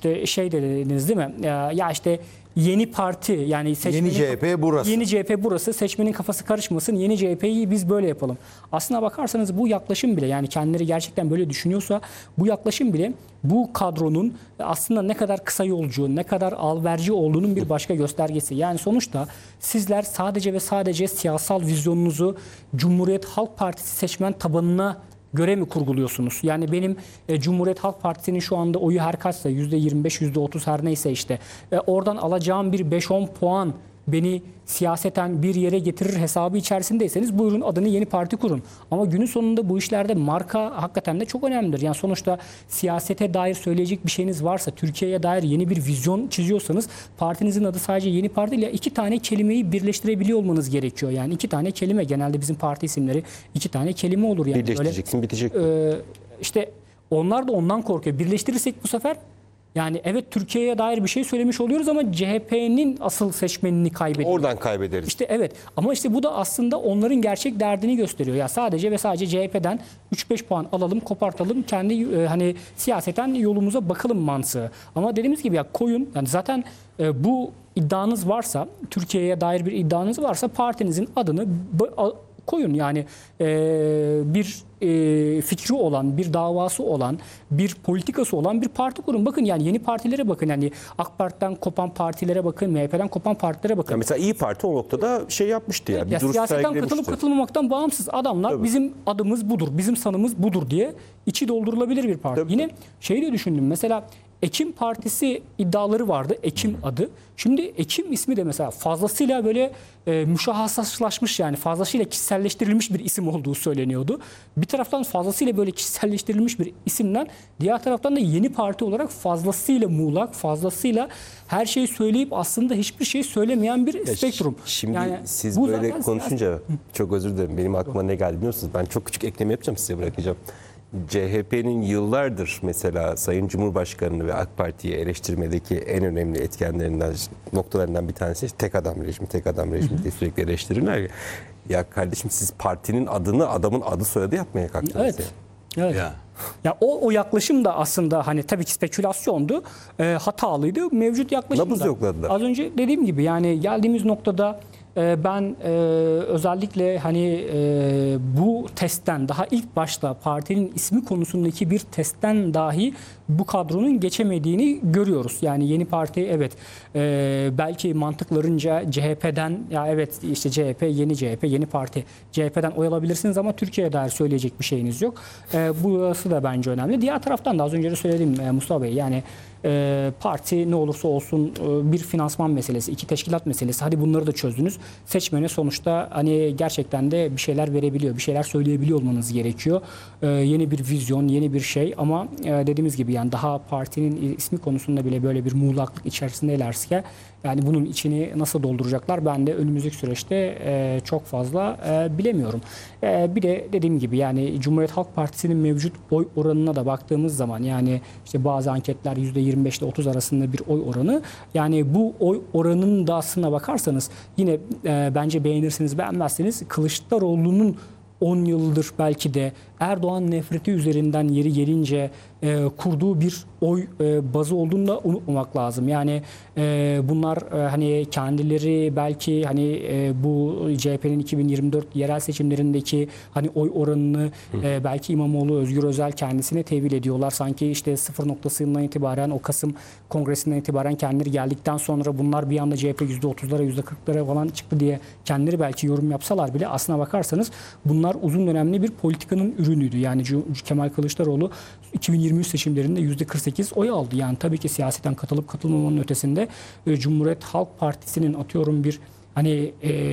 işte şey dediniz değil mi? Ya işte yeni parti yani Yeni CHP burası. Yeni CHP burası, seçmenin kafası karışmasın. Yeni CHP'yi biz böyle yapalım. Aslına bakarsanız bu yaklaşım bile, yani kendileri gerçekten böyle düşünüyorsa bu yaklaşım bile bu kadronun aslında ne kadar kısa yolcu, ne kadar alverci olduğunun bir başka göstergesi. Yani sonuçta sizler sadece ve sadece siyasal vizyonunuzu Cumhuriyet Halk Partisi seçmen tabanına göre mi kurguluyorsunuz? Yani benim Cumhuriyet Halk Partisi'nin şu anda oyu her kaçsa %25, %30 her neyse işte oradan alacağım bir 5-10 puan beni siyaseten bir yere getirir hesabı içerisindeyseniz buyurun adını yeni parti kurun. Ama günün sonunda bu işlerde marka hakikaten de çok önemlidir. Yani sonuçta siyasete dair söyleyecek bir şeyiniz varsa, Türkiye'ye dair yeni bir vizyon çiziyorsanız partinizin adı sadece yeni parti ile 2 tane kelimeyi birleştirebiliyor olmanız gerekiyor. Yani 2 tane kelime, genelde bizim parti isimleri 2 tane kelime olur. Yani Birleştireceksin, bitecek. İşte onlar da ondan korkuyor. Birleştirirsek bu sefer yani evet Türkiye'ye dair bir şey söylemiş oluyoruz ama CHP'nin asıl seçmenini kaybediyoruz. Oradan kaybederiz. İşte evet, ama işte bu da aslında onların gerçek derdini gösteriyor. Ya sadece ve sadece CHP'den 3-5 puan alalım, kopartalım, kendi hani siyaseten yolumuza bakalım mantığı. Ama dediğimiz gibi ya koyun, yani zaten bu iddianız varsa, Türkiye'ye dair bir iddianız varsa partinizin adını koyun. Yani bir fikri olan, bir davası olan, bir politikası olan bir parti kurun. Bakın yani yeni partilere bakın. Yani AK Parti'den kopan partilere bakın, MHP'den kopan partilere bakın. Ya mesela İyi Parti o noktada şey yapmıştı ya. Ya siyasetten katılıp katılmamaktan bağımsız adamlar tabii. Bizim adımız budur, bizim sanımız budur diye içi doldurulabilir bir parti. Tabii. Yine şeyi de düşündüm. Mesela Ekim Partisi iddiaları vardı. Ekim adı. Şimdi Ekim ismi de mesela fazlasıyla böyle müşahhaslaşmış, yani fazlasıyla kişiselleştirilmiş bir isim olduğu söyleniyordu. Bir taraftan fazlasıyla böyle kişiselleştirilmiş bir isimden, diğer taraftan da yeni parti olarak fazlasıyla muğlak, fazlasıyla her şeyi söyleyip aslında hiçbir şey söylemeyen bir spektrum. Şimdi yani siz böyle konuşunca çok özür dilerim. Benim aklıma ne geldi biliyor musunuz? Ben çok küçük ekleme yapacağım, size bırakacağım. CHP'nin yıllardır mesela Sayın Cumhurbaşkanı'nı ve AK Parti'yi eleştirmedeki en önemli etkenlerinden, noktalarından bir tanesi tek adam rejimi diye sürekli eleştirirler ya. Ya kardeşim, siz partinin adını adamın adı soyadı yapmaya kalktınız. Evet. Ya. Evet. Ya o yaklaşım da aslında hani tabii ki spekülasyondu, hatalıydı. Mevcut yaklaşım Nabız da. yokladılar. Az önce dediğim gibi yani geldiğimiz noktada ben özellikle hani bu testten daha ilk başta partinin ismi konusundaki bir testten dahi bu kadronun geçemediğini görüyoruz. Yani yeni parti evet belki mantıklarınca CHP'den ya evet işte CHP, yeni parti, CHP'den oy alabilirsiniz ama Türkiye'ye dair söyleyecek bir şeyiniz yok. Burası da bence önemli. Diğer taraftan da az önce de söyledim Mustafa Bey, yani parti ne olursa olsun bir finansman meselesi, 2 teşkilat meselesi. Hadi bunları da çözdünüz. Seçmene sonuçta hani gerçekten de bir şeyler verebiliyor, bir şeyler söyleyebiliyor olmanız gerekiyor. Yeni bir vizyon, yeni bir şey ama dediğimiz gibi yani daha partinin ismi konusunda bile böyle bir muğlaklık içerisindelerse yani bunun içini nasıl dolduracaklar ben de önümüzdeki süreçte çok fazla bilemiyorum. Bir de dediğim gibi yani Cumhuriyet Halk Partisi'nin mevcut oy oranına da baktığımız zaman yani işte bazı anketler %25 ile 30 arasında bir oy oranı. Yani bu oy oranının da aslına bakarsanız yine bence beğenirsiniz beğenmezseniz Kılıçdaroğlu'nun 10 yıldır belki de Erdoğan nefreti üzerinden yeri gelince kurduğu bir oy bazı olduğunu da unutmamak lazım. Yani bunlar hani kendileri belki hani bu CHP'nin 2024 yerel seçimlerindeki hani oy oranını belki İmamoğlu, Özgür Özel kendisine tevil ediyorlar. Sanki işte 0 noktasından itibaren o Kasım Kongresi'nden itibaren kendileri geldikten sonra bunlar bir anda CHP %30'lara %40'lara falan çıktı diye kendileri belki yorum yapsalar bile aslına bakarsanız bunlar uzun dönemli bir politikanın ürünüydü. Yani Kemal Kılıçdaroğlu 2023 seçimlerinde %48 oy aldı. Yani tabii ki siyaseten katılıp katılmamanın ötesinde Cumhuriyet Halk Partisi'nin atıyorum bir hani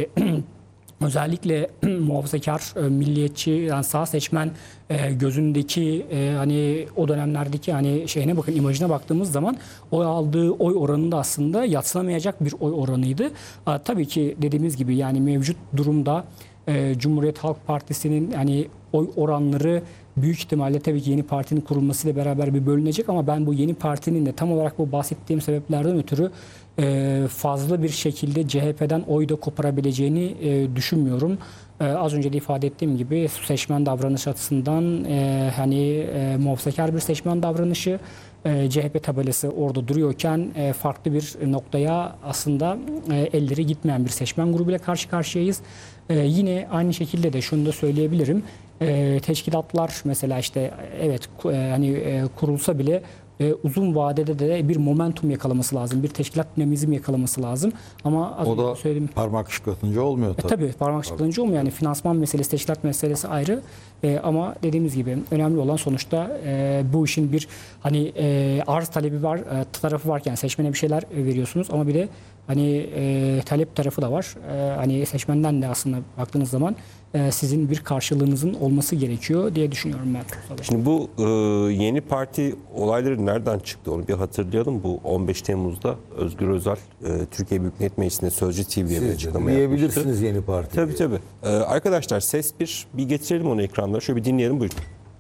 özellikle muhafazakar, milliyetçi, yani sağ seçmen gözündeki hani o dönemlerdeki hani şeyine bakın, imajına baktığımız zaman oy aldığı oy oranında aslında yadsınamayacak bir oy oranıydı. Tabii ki dediğimiz gibi yani mevcut durumda Cumhuriyet Halk Partisi'nin hani oy oranları büyük ihtimalle tabii ki yeni partinin kurulmasıyla beraber bir bölünecek ama ben bu yeni partinin de tam olarak bu bahsettiğim sebeplerden ötürü fazla bir şekilde CHP'den oy da koparabileceğini düşünmüyorum. Az önce de ifade ettiğim gibi seçmen davranış açısından hani muhafazakar bir seçmen davranışı, CHP tabelası orada duruyorken farklı bir noktaya aslında elleri gitmeyen bir seçmen grubuyla karşı karşıyayız. Yine aynı şekilde de şunu da söyleyebilirim. Teşkilatlar mesela işte evet kurulsa bile uzun vadede de bir momentum yakalaması lazım. Bir teşkilat dinamizm yakalaması lazım. Ama az O önce da söylediğim parmak şıklatınca olmuyor tabii. tabii parmak şıklatınca olmuyor. Yani finansman meselesi, teşkilat meselesi ayrı. Ama dediğimiz gibi önemli olan sonuçta bu işin bir arz talebi var, tarafı varken seçmene bir şeyler veriyorsunuz ama bir de talep tarafı da var. Seçmenden de aslında baktığınız zaman sizin bir karşılığınızın olması gerekiyor diye düşünüyorum ben. Şimdi bu yeni parti olayları nereden çıktı onu bir hatırlayalım. Bu 15 Temmuz'da Özgür Özel Türkiye Büyük Millet Meclisi'nde Sözcü TV'ye bir Siz açıklama diyebilirsiniz yapmıştı. yeni parti. Tabii tabii. Arkadaşlar ses bir getirelim onu ekranlara. Şöyle bir dinleyelim buyurun.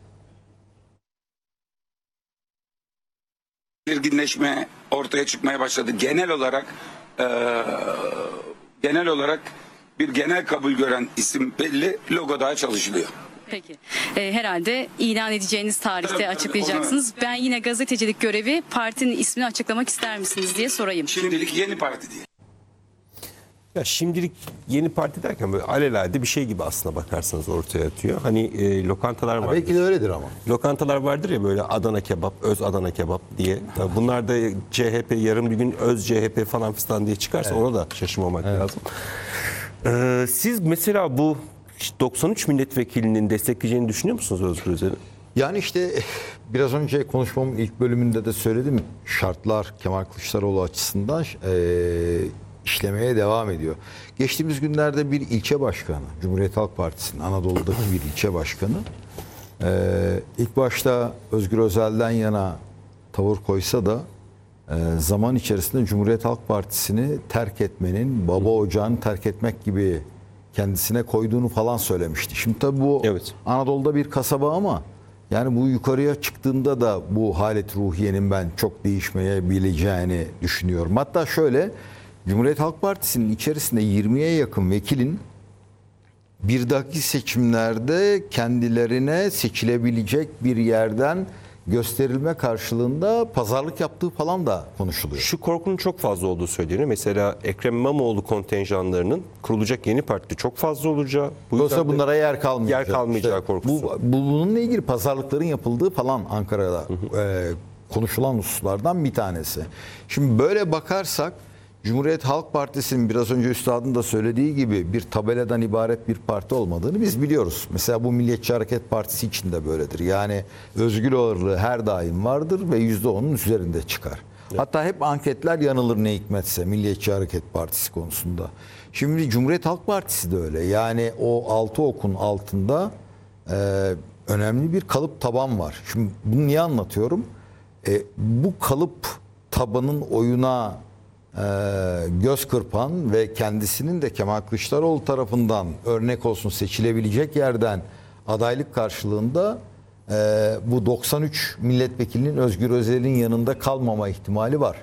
Belirginleşme ortaya çıkmaya başladı. Genel olarak bir genel kabul gören isim belli. Logo daha çalışılıyor. Peki. Herhalde ilan edeceğiniz tarihte Tabii, açıklayacaksınız. Ben yine gazetecilik görevi partinin ismini açıklamak ister misiniz diye sorayım. Şimdilik yeni parti diye. Ya şimdilik yeni parti derken böyle alelade bir şey gibi aslına bakarsanız ortaya atıyor. Lokantalar var. Belki de öyledir ama. Lokantalar vardır ya böyle Adana kebap, öz Adana kebap diye. Bunlar da CHP yarın bir gün öz CHP falan filan diye çıkarsa ona da şaşırmamak lazım. Siz mesela bu 93 milletvekilinin destekleyeceğini düşünüyor musunuz Özgür Özel'i? Yani işte biraz önce konuşmamın ilk bölümünde de söyledim. Şartlar Kemal Kılıçdaroğlu açısından işlemeye devam ediyor. Geçtiğimiz günlerde bir ilçe başkanı, Cumhuriyet Halk Partisi'nin Anadolu'daki bir ilçe başkanı ilk başta Özgür Özel'den yana tavır koysa da zaman içerisinde Cumhuriyet Halk Partisi'ni terk etmenin, baba ocağını terk etmek gibi kendisine koyduğunu falan söylemişti. Şimdi tabii bu Evet. Anadolu'da bir kasaba ama yani bu yukarıya çıktığında da bu halet ruhiyenin ben çok değişmeyebileceğini düşünüyorum. Hatta şöyle Cumhuriyet Halk Partisi'nin içerisinde 20'ye yakın vekilin bir dahaki seçimlerde kendilerine seçilebilecek bir yerden gösterilme karşılığında pazarlık yaptığı falan da konuşuluyor. Şu korkunun çok fazla olduğu söyleniyor. Mesela Ekrem İmamoğlu kontenjanlarının kurulacak yeni partide çok fazla olacağı. Dolayısıyla bunlara yer kalmayacak. Yer kalmayacağı korkusu. Bununla ilgili pazarlıkların yapıldığı falan Ankara'da konuşulan hususlardan bir tanesi. Şimdi böyle bakarsak Cumhuriyet Halk Partisi'nin biraz önce üstadın da söylediği gibi bir tabeladan ibaret bir parti olmadığını biz biliyoruz. Mesela bu Milliyetçi Hareket Partisi için de böyledir. Yani özgür ağırlığı her daim vardır ve %10'un üzerinde çıkar. Evet. Hatta hep anketler yanılır ne hikmetse Milliyetçi Hareket Partisi konusunda. Şimdi Cumhuriyet Halk Partisi de öyle. Yani o 6 okun altında önemli bir kalıp taban var. Şimdi bunu niye anlatıyorum? Bu kalıp tabanın oyuna göz kırpan ve kendisinin de Kemal Kılıçdaroğlu tarafından örnek olsun seçilebilecek yerden adaylık karşılığında bu 93 milletvekilinin Özgür Özel'in yanında kalmama ihtimali var.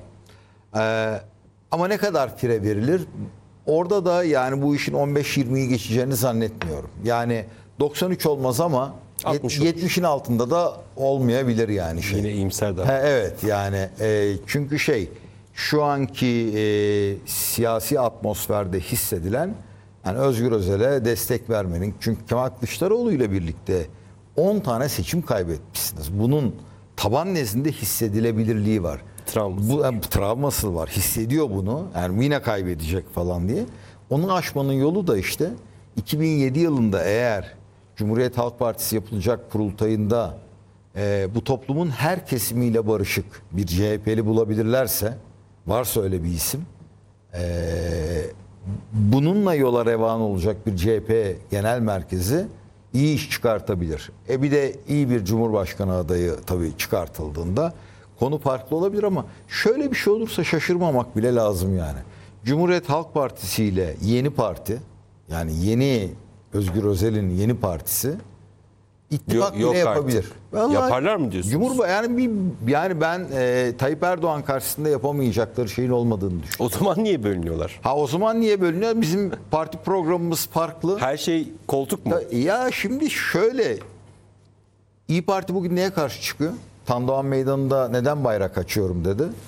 Ama ne kadar fire verilir? Orada da yani bu işin 15-20'yi geçeceğini zannetmiyorum. Yani 93 olmaz ama 70'in altında da olmayabilir yani şey. Yine iyimser daha. Evet yani çünkü şu anki siyasi atmosferde hissedilen yani Özgür Özel'e destek vermenin, çünkü Kemal Kılıçdaroğlu ile birlikte 10 tane seçim kaybetmişsiniz. Bunun taban nezdinde hissedilebilirliği var. Travması var. Hissediyor bunu. Yani yine kaybedecek falan diye. Onu aşmanın yolu da işte 2007 yılında eğer Cumhuriyet Halk Partisi yapılacak kurultayında bu toplumun her kesimiyle barışık bir CHP'li bulabilirlerse, varsa öyle bir isim, bununla yola revan olacak bir CHP genel merkezi iyi iş çıkartabilir. Bir de iyi bir Cumhurbaşkanı adayı tabii çıkartıldığında konu farklı olabilir ama şöyle bir şey olursa şaşırmamak bile lazım yani. Cumhuriyet Halk Partisi ile yeni parti, yani yeni Özgür Özel'in yeni partisi İttifak bile yapabilir. Vallahi yaparlar mı diyorsunuz? Yani ben Tayyip Erdoğan karşısında yapamayacakları şeyin olmadığını düşünüyorum. O zaman niye bölünüyorlar? O zaman niye bölünüyor? Bizim parti programımız farklı. Her şey koltuk mu? Ya şimdi şöyle, İYİ Parti bugün neye karşı çıkıyor? Tandoğan Meydanı'nda neden bayrak açıyorum dedi.